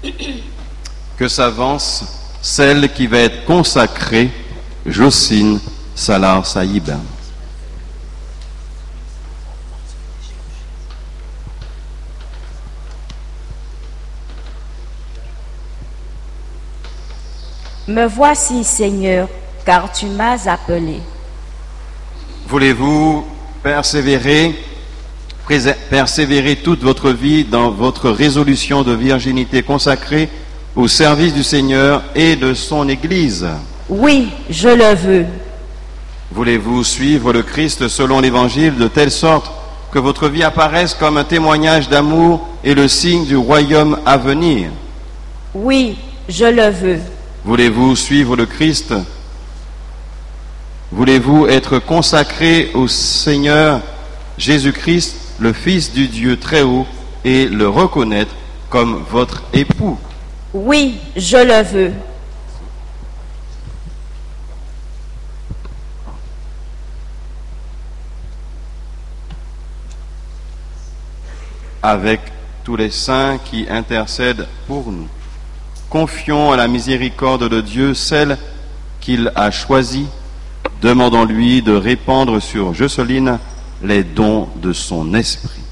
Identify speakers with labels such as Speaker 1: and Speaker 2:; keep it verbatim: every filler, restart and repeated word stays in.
Speaker 1: Que s'avance celle qui va être consacrée, Jocelyne Salar Saïb.
Speaker 2: Me voici, Seigneur, car tu m'as appelé.
Speaker 1: Voulez-vous persévérer, persévérer toute votre vie dans votre résolution de virginité consacrée au service du Seigneur et de son Église?
Speaker 2: Oui, je le veux.
Speaker 1: Voulez-vous suivre le Christ selon l'Évangile de telle sorte que votre vie apparaisse comme un témoignage d'amour et le signe du royaume à venir?
Speaker 2: Oui, je le veux.
Speaker 1: Voulez-vous suivre le Christ? Voulez-vous être consacré au Seigneur Jésus-Christ, le Fils du Dieu très haut, et le reconnaître comme votre époux?
Speaker 2: Oui, je le veux.
Speaker 1: Avec tous les saints qui intercèdent pour nous, confions à la miséricorde de Dieu celle qu'il a choisie. Demandons-lui de répandre sur Jocelyne les dons de son esprit.